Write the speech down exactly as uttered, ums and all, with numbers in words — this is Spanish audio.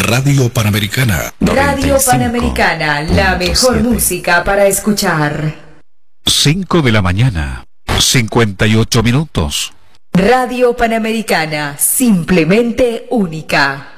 Radio Panamericana. Radio Panamericana, la mejor música para escuchar. cinco de la mañana, cincuenta y ocho minutos. Radio Panamericana, simplemente única.